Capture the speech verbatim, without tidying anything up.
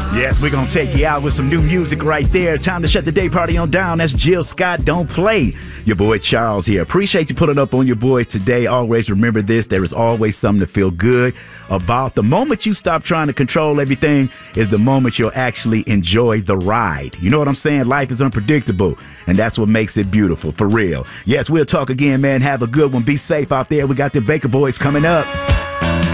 Yes, we're going to take you out with some new music right there. Time to shut the day party on down. That's Jill Scott. Don't play. Your boy Charles here. Appreciate you putting up on your boy today. Always remember this. There is always something to feel good about. The moment you stop trying to control everything is the moment you'll actually enjoy the ride. You know what I'm saying? Life is unpredictable, and that's what makes it beautiful, for real. Yes, we'll talk again, man. Have a good one. Be safe out there. We got the Baker Boys coming up.